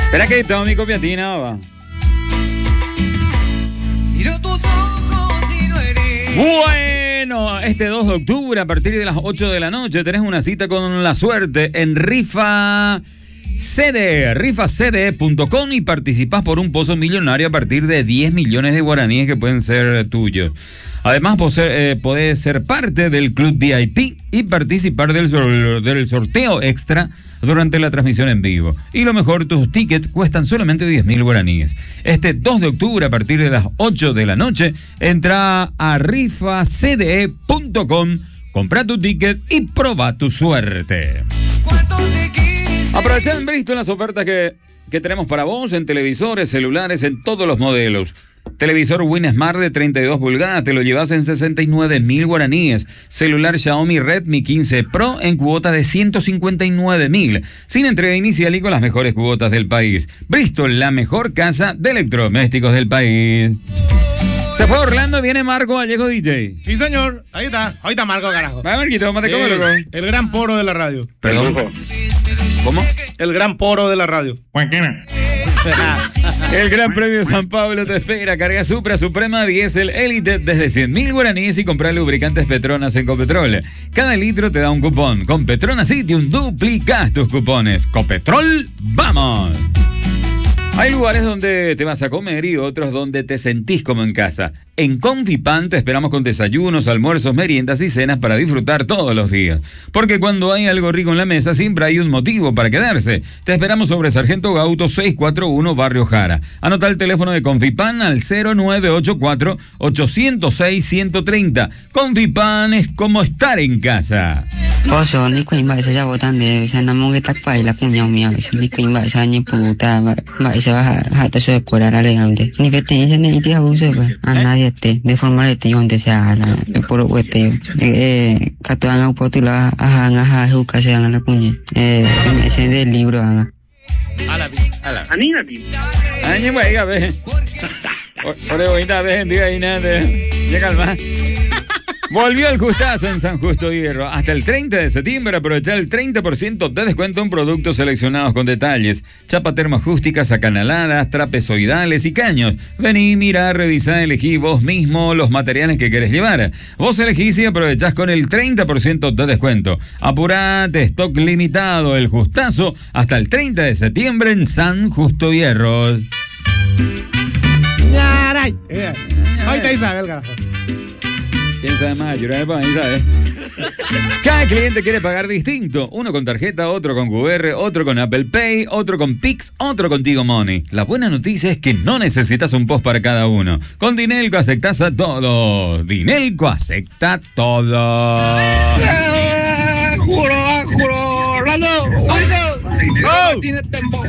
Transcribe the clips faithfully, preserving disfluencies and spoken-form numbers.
Espera que tengo mi copiatina, va. Bueno, este dos de octubre a partir de las ocho de la noche tenés una cita con la suerte en Rifa C D E, rifa c d e punto com, y participás por un pozo millonario a partir de diez millones de guaraníes que pueden ser tuyos. Además, eh, podés ser parte del Club V I P y participar del, sor- del sorteo extra durante la transmisión en vivo. Y lo mejor, tus tickets cuestan solamente diez mil guaraníes. Este dos de octubre, a partir de las ocho de la noche, entra a rifa c d e punto com, compra tu ticket y proba tu suerte. Aprovecha en Bristol las ofertas que, que tenemos para vos en televisores, celulares, en todos los modelos. Televisor Win Smart de treinta y dos pulgadas, te lo llevas en sesenta y nueve mil guaraníes. Celular Xiaomi Redmi quince Pro en cuotas de ciento cincuenta y nueve mil, sin entrega inicial y con las mejores cuotas del país. Bristol, la mejor casa de electrodomésticos del país. Se fue Orlando, viene Marco Vallejo D J. Sí, señor, ahí está, ahí está Marco, carajo. Va, Marquito, mate, ¿cómo loco? El gran poro de la radio. Perdón. ¿Cómo? El gran poro de la radio. El Gran Premio San Pablo te espera. Carga Supra Suprema Diesel Elite desde cien mil guaraníes y comprar lubricantes Petronas en Copetrol. Cada litro te da un cupón. Con Petronas Citium duplicas tus cupones. Copetrol, ¡vamos! Hay lugares donde te vas a comer y otros donde te sentís como en casa. En Confipan te esperamos con desayunos, almuerzos, meriendas y cenas para disfrutar todos los días. Porque cuando hay algo rico en la mesa siempre hay un motivo para quedarse. Te esperamos sobre Sargento Gauto seiscientos cuarenta y uno, Barrio Jara. Anota el teléfono de Confipan al cero nueve ocho cuatro, ocho cero seis, uno uno tres cero. Confipan es como estar en casa. Oso, ni queen ba isa jabo tambe, isa namo que tak pai la punya mia, isa ni queen ba isa ni puta, ba isa ba hata so ekora la legalmente. Ni vete isa ni iti hago so ba. A nadie te de forma de te donde sea la por huete. Eh, katuanga upotula aha aha huka se la punya. Eh, ese del libro haga. Ala, ala. Anina ti. Año mai ga ve. Ore oinda ve diga inade. Llega más. Volvió el gustazo en San Justo Hierro. Hasta el treinta de septiembre aprovechar el treinta por ciento de descuento en productos seleccionados con detalles. Chapa termoacústicas acanaladas, trapezoidales y caños. Vení, mira, revisá, elegí vos mismo los materiales que querés llevar. Vos elegís y aprovechás con el treinta por ciento de descuento. Apurate, stock limitado, el gustazo hasta el treinta de septiembre en San Justo Hierro. Yaray. Ahorita Isabel, carajo. ¿Quién sabe más? Llorar de ahí sabe. Cada cliente quiere pagar distinto. Uno con tarjeta, otro con Q R, otro con Apple Pay, otro con Pix, otro con Tigo Money. La buena noticia es que no necesitas un post para cada uno. Con Dinelco aceptás a todo. Dinelco acepta todo. Juro, juro, Orlando, Wilson. Tiene tempo.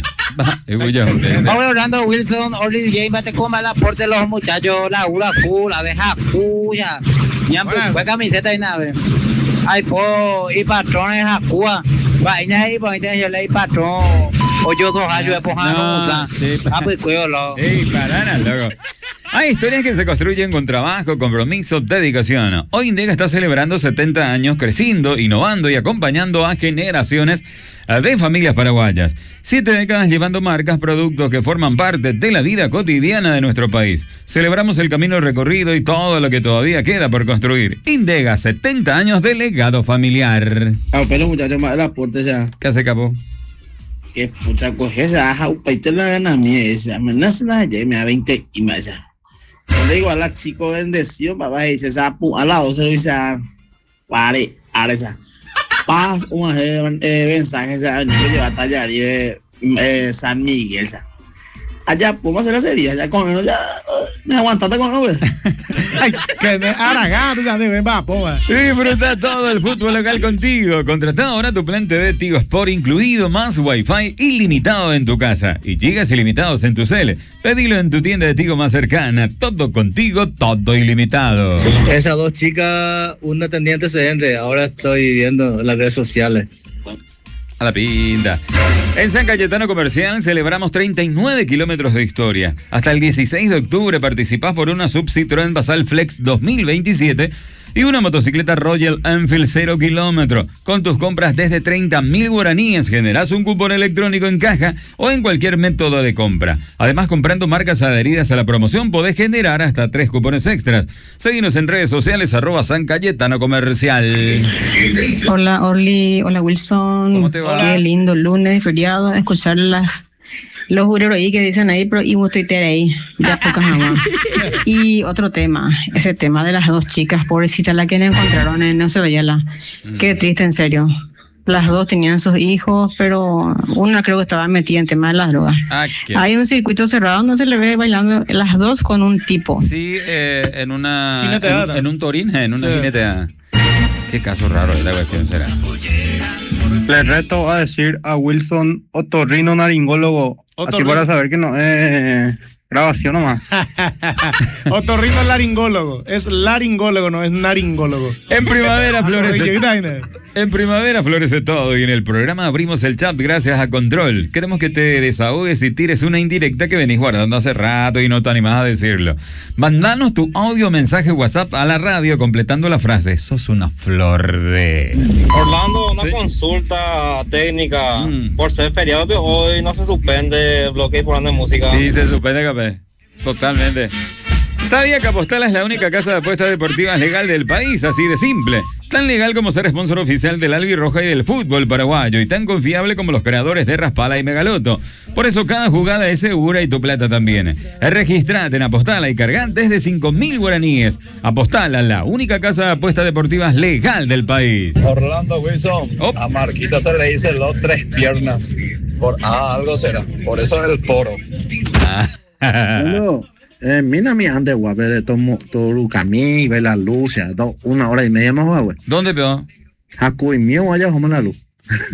Ahora Orlando Wilson, Orly D J, bate con el aporte de los muchachos, la ura full, la deja cuya. Ya fue camiseta y nave. Ay, po, y patrón es acúa. Vaina ahí, pues yo leí patrón. O yo dos años de pojano, mucha. Ah, pues cuello, loco. Ey, parana, loco. Hay historias que se construyen con trabajo, compromiso, dedicación. Hoy Indega está celebrando setenta años, creciendo, innovando y acompañando a generaciones de familias paraguayas. Siete décadas llevando marcas, productos que forman parte de la vida cotidiana de nuestro país. Celebramos el camino recorrido y todo lo que todavía queda por construir. Indega, setenta años de legado familiar. Ah, pero muchachos, más el aporte ya. ¿Qué hace, capo? Que pucha, coge esa aja, upaite la gana mía, esa, me nace nada, ya me da veinte y más ya. Le digo a la chico bendecido, papá, dice, esa, a la doce, dice, pare, a esa. Paz, un mensaje, esa, niño de batalla, de San Miguel, esa. Allá, ¿cómo hacer ese día? Ya con menos, ya, ya aguantate con menos. Ay, que me haragado, ya me ven, va, poa. Disfruta todo el fútbol local contigo. Contrata ahora tu plan T V Tigo Sport incluido, más Wi-Fi ilimitado en tu casa y gigas ilimitados en tu cel. Pedilo en tu tienda de Tigo más cercana. Todo contigo, todo ilimitado. Esas dos chicas, una tenía antecedentes, ahora estoy viendo en las redes sociales. A la pinta. En San Cayetano Comercial celebramos treinta y nueve kilómetros de historia. Hasta el dieciséis de octubre participás por una Sub Citroën Basal Flex dos mil veintisiete y una motocicleta Royal Enfield cero kilómetro. Con tus compras desde treinta mil guaraníes generás un cupón electrónico en caja o en cualquier método de compra. Además, comprando marcas adheridas a la promoción podés generar hasta tres cupones extras. Seguinos en redes sociales arroba San Cayetano Comercial. Hola Orly, hola Wilson. ¿Cómo te va? Qué lindo lunes feriado, escuchar las los jureros ahí que dicen ahí, pero y vos estoy ahí, ya pocas jamás. Y otro tema, ese tema de las dos chicas, pobrecitas, la que le encontraron en No se veía la. Qué triste, en serio. Las dos tenían sus hijos, pero una creo que estaba metida en tema de las drogas. Ah, ¿qué? Hay un circuito cerrado donde se le ve bailando las dos con un tipo. Sí, eh, en una Jineteada. en, en un torín, en una Sí. jineteada. Qué caso raro es la cuestión será. Le reto a decir a Wilson otorrino naringólogo, así Otorrino. para saber que no es grabación nomás. Otorrino es laringólogo. Es laringólogo, no es naringólogo. En primavera florece. Oye, ¿qué tal? En primavera florece todo y en el programa abrimos el chat gracias a Control. Queremos que te desahogues y tires una indirecta que venís guardando hace rato y no te animás a decirlo. Mandanos tu audio mensaje WhatsApp a la radio completando la frase: sos una flor de... Orlando, una Sí. consulta técnica. Mm. Por ser feriado, pero hoy no se suspende el bloque y programa de música. Sí, se suspende, capé. Totalmente. ¿Sabía que Apostal es la única casa de apuestas deportivas legal del país? Así de simple. Tan legal como ser sponsor oficial del Albirroja y del fútbol paraguayo, y tan confiable como los creadores de Raspala y Megaloto. Por eso cada jugada es segura y tu plata también. Registrate en Apostala y cargá desde cinco mil guaraníes. Apostala, la única casa de apuestas deportivas legal del país. Orlando Wilson, Oh. a Marquita se le dice los tres piernas. Por ah, algo será. Por eso es el poro. Bueno, eh, mira mi ande guape de todo todo camí, ve la luz, ya do, una hora y media más guape. ¿Dónde, peor? Jacu y mío allá como la luz.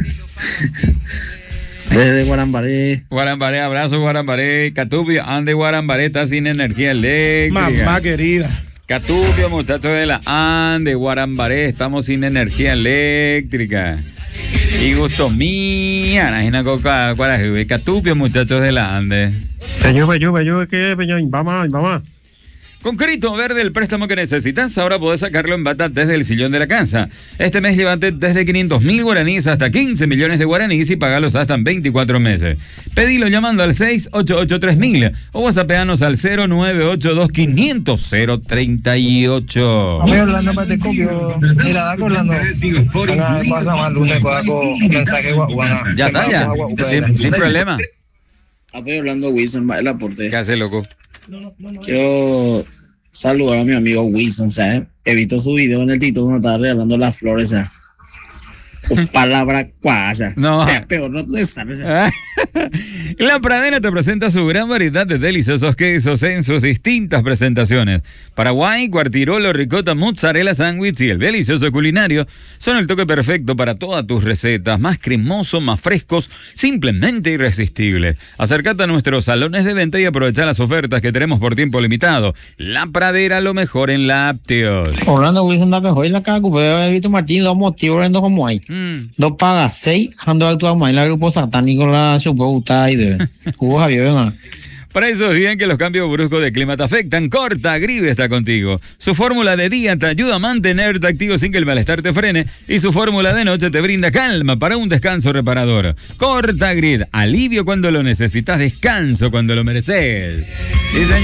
Desde Guarambaré. Guarambaré, abrazo Guarambaré. Catubio, ande Guarambaré, está sin energía eléctrica. Mamá querida. Catubio, muchachos de la Ande, Guarambaré, estamos sin energía eléctrica. Y gusto mía, imagina coca, cuál Catubio, muchachos de la Ande. Peño, peño, peño, ¿qué peño? Vamos, vamos. Con Crédito Verde, el préstamo que necesitas, ahora podés sacarlo en bata desde el sillón de la casa. Este mes llévate desde quinientos mil guaraníes hasta quince millones de guaraníes y pagalos hasta en veinticuatro meses. Pedilo llamando al seis ocho ocho tres mil o whatsappeanos al cero nueve ocho dos quinientos cero treinta y ocho. Orlando, para te copio. Mira, Orlando. Pasa más lunes con mensaje guaguana. Ya está, ya. Sin, sin problema. Estoy hablando Wilson, va el aporte. ¿Qué hace, loco? Quiero saludar a mi amigo Wilson, ¿sabes? He visto su video en el título cuando estaba regalando las flores, ¿sabes? Con palabra cuasa. No. O sea, peor no tú sabes. ¿Sabes? La Pradera te presenta su gran variedad de deliciosos quesos en sus distintas presentaciones. Paraguay, cuartirolo, ricota, mozzarella, sándwich y el delicioso culinario son el toque perfecto para todas tus recetas, más cremosos, más frescos, simplemente irresistibles. Acércate a nuestros salones de venta y aprovecha las ofertas que tenemos por tiempo limitado. La Pradera, lo mejor en lácteos. Orlando Wilson da mejor en la caca, pero he visto Martín, dos motivos en dos como hay. Mm. Dos paga seis, ando actuando en el grupo satánico, la chupa y de Hugo Javier, venga. Para esos días en que los cambios bruscos de clima te afectan, Corta Grive está contigo. Su fórmula de día te ayuda a mantenerte activo sin que el malestar te frene y su fórmula de noche te brinda calma para un descanso reparador. Corta Grid, alivio cuando lo necesitas, descanso cuando lo mereces. Sí, señor.